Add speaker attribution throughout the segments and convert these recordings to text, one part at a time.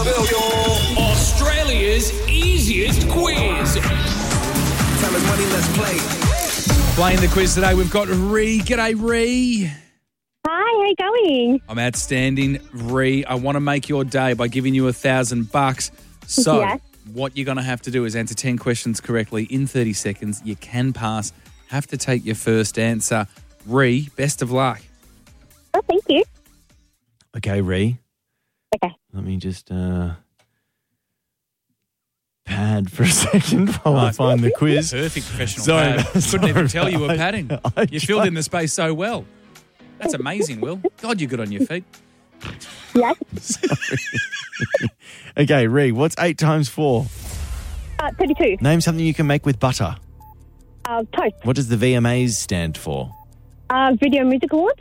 Speaker 1: Australia's easiest quiz.
Speaker 2: Time is money, let's play.
Speaker 3: Playing the quiz today, we've got Ree. G'day, Ree.
Speaker 4: Hi, how you going?
Speaker 3: I'm outstanding, Ree. I want to make your day by giving you $1,000. So
Speaker 4: Yes.
Speaker 3: what you're going to have to do is answer 10 questions correctly in 30 seconds. You can pass. Have to take your first answer. Ree, best of luck.
Speaker 4: Oh, thank you.
Speaker 5: Okay, Ree.
Speaker 4: Okay.
Speaker 5: Let me just pad for a second while I find the quiz.
Speaker 3: Perfect professional
Speaker 5: Sorry,
Speaker 3: pad. Couldn't
Speaker 5: sorry,
Speaker 3: even tell you were
Speaker 5: I-
Speaker 3: padding.
Speaker 5: I
Speaker 3: You filled in the space so well. That's amazing, Will. God, you're good on your feet.
Speaker 4: Yes.
Speaker 5: Okay, Ree, what's 8 times 4?
Speaker 4: 32.
Speaker 5: Name something you can make with butter.
Speaker 4: Toast.
Speaker 5: What does the VMAs stand for?
Speaker 4: Video Music Awards.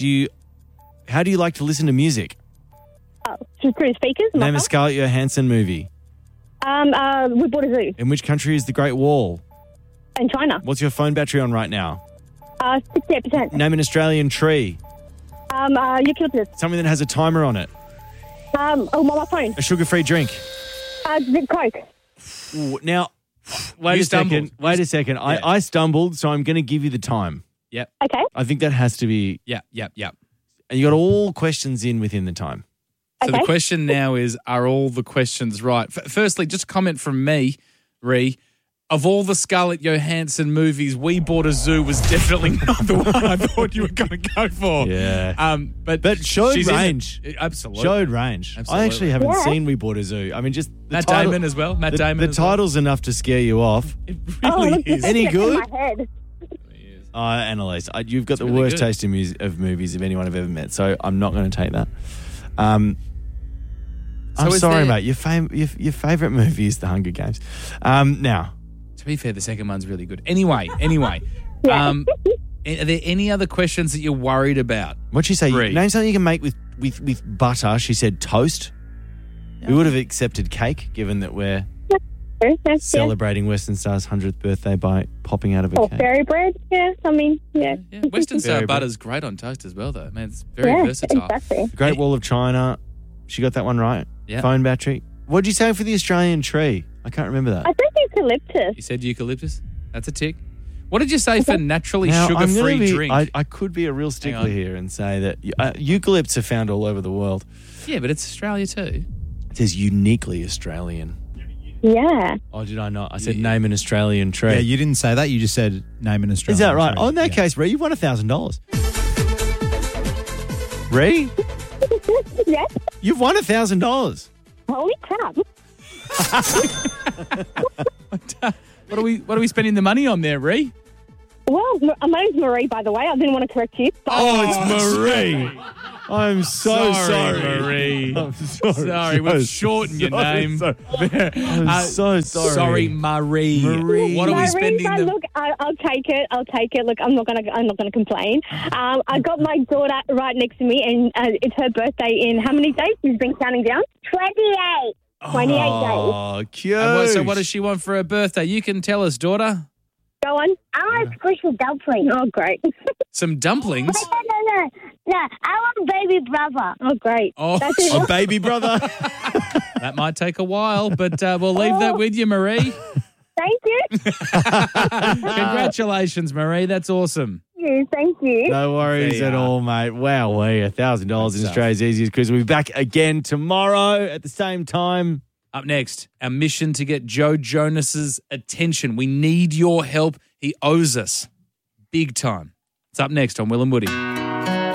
Speaker 5: How do you like to listen to music?
Speaker 4: Through speakers.
Speaker 5: Name a
Speaker 4: Mother.
Speaker 5: Scarlett Johansson movie.
Speaker 4: We bought a zoo
Speaker 5: In which country is the Great Wall?
Speaker 4: in China.
Speaker 5: What's your phone battery on right now?
Speaker 4: 68%.
Speaker 5: Name an Australian tree.
Speaker 4: Eucalyptus.
Speaker 5: Something that has a timer on it.
Speaker 4: My phone.
Speaker 5: A sugar-free drink.
Speaker 4: Coke.
Speaker 5: Ooh, now, wait
Speaker 3: You
Speaker 5: a second.
Speaker 3: stumbled.
Speaker 5: Wait a second.
Speaker 3: Yeah.
Speaker 5: I stumbled, so I'm going to give you the time.
Speaker 3: Yep,
Speaker 4: Okay.
Speaker 5: I think that has to be...
Speaker 3: yep.
Speaker 5: And you got all questions in within the time.
Speaker 3: So the
Speaker 4: Okay.
Speaker 3: question now is, are all the questions right? Firstly, just a comment from me, Ree. Of all the Scarlett Johansson movies, We Bought a Zoo was definitely not the one I thought you were going to go for.
Speaker 5: Yeah.
Speaker 3: But
Speaker 5: showed
Speaker 3: she's in it.
Speaker 5: range.
Speaker 3: Absolutely.
Speaker 5: Showed range.
Speaker 3: Absolutely.
Speaker 5: I actually haven't
Speaker 4: Yeah.
Speaker 5: seen We Bought a Zoo. I mean, just the
Speaker 3: Matt
Speaker 5: title,
Speaker 3: Damon as well. Matt
Speaker 5: the,
Speaker 3: Damon
Speaker 5: The
Speaker 3: as well.
Speaker 5: title's enough to scare you off.
Speaker 3: It really
Speaker 4: look,
Speaker 3: is.
Speaker 5: Any
Speaker 4: it's
Speaker 5: good?
Speaker 4: in my head.
Speaker 5: Annalise, you've got the
Speaker 3: really
Speaker 5: worst
Speaker 3: good.
Speaker 5: taste in of movies of anyone I've ever met, so I'm not going to take that. I'm
Speaker 3: is
Speaker 5: sorry,
Speaker 3: there-
Speaker 5: mate. Your favourite movie is The Hunger Games. Now,
Speaker 3: To be fair, the second one's really good. Anyway.
Speaker 4: Yeah.
Speaker 3: Are there any other questions that you're worried about?
Speaker 5: what'd she say?
Speaker 3: Ree.
Speaker 5: Name something you can make with butter. She said toast. We would have accepted cake, given that we're
Speaker 4: Yes.
Speaker 5: celebrating Western Star's 100th birthday by popping out of a
Speaker 4: Or
Speaker 5: cake.
Speaker 4: fairy bread. Yeah. I mean, yeah.
Speaker 3: Yeah, Western Star
Speaker 5: Very
Speaker 3: butter's great on toast as well, though. Man, it's very
Speaker 4: Yeah,
Speaker 3: versatile.
Speaker 4: exactly.
Speaker 5: The Great Wall of China. She got that one right.
Speaker 3: Yeah.
Speaker 5: Phone battery. What'd you say for the Australian tree? I can't remember that.
Speaker 4: I think eucalyptus.
Speaker 3: You said eucalyptus? That's a tick. What did you say for naturally
Speaker 5: Now, I'm gonna
Speaker 3: sugar-free
Speaker 5: be-
Speaker 3: drink?
Speaker 5: I could be a real stickler
Speaker 3: on.
Speaker 5: here and say that eucalypts are found all over the world.
Speaker 3: Yeah, but it's Australia too.
Speaker 5: It says uniquely Australian.
Speaker 4: Yeah.
Speaker 5: Oh, did I not? I said name an Australian tree.
Speaker 6: Yeah, you didn't say that. You just said name an Australian.
Speaker 5: Is that right?
Speaker 6: tree.
Speaker 5: Oh, in that
Speaker 6: Yeah.
Speaker 5: case, Ree, you've won $1,000. Ree,
Speaker 4: Yes.
Speaker 5: you've won $1,000.
Speaker 4: Holy crap.
Speaker 3: What are we spending the money on there, Ree?
Speaker 4: Well, my name's Marie, by the way. I didn't want to correct you.
Speaker 5: Oh, it's Marie. I'm so sorry.
Speaker 3: Marie.
Speaker 5: I'm sorry.
Speaker 3: Sorry, we've shortened your name.
Speaker 5: I'm so sorry.
Speaker 3: Sorry, Marie.
Speaker 5: Marie.
Speaker 3: What are we
Speaker 4: Marie,
Speaker 3: spending
Speaker 4: but
Speaker 3: the...
Speaker 4: look, I'll take it. Look, I'm not gonna complain. I got my daughter right next to me, and it's her birthday in how many days? She's been counting down. 28. 28 days.
Speaker 5: Oh, cute.
Speaker 3: So what does she want for her birthday? You can tell us, daughter.
Speaker 4: Go on. I want a squishy dumpling. Oh, great.
Speaker 3: Some dumplings?
Speaker 4: No. I want baby brother. Oh, great.
Speaker 3: Oh,
Speaker 4: That's it.
Speaker 5: A baby brother.
Speaker 3: that might take a while, but we'll leave that with you, Marie.
Speaker 4: Thank you.
Speaker 3: Congratulations, Marie. That's awesome.
Speaker 4: Thank you.
Speaker 5: No worries
Speaker 3: There you
Speaker 5: at
Speaker 3: are.
Speaker 5: all, mate. Wow, $1,000 in Australia's easiest quiz. We'll be back again tomorrow at the same time.
Speaker 3: Up next, our mission to get Joe Jonas's attention. We need your help. He owes us big time. It's up next on Will and Woody.